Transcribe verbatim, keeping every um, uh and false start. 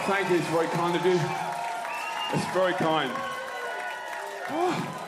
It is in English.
Thank you, it's very kind of you. It's very kind. Oh.